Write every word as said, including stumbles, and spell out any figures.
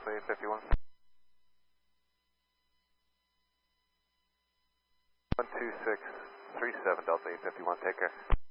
Delta eight fifty-one. one two six three seven Delta eight fifty-one, take care.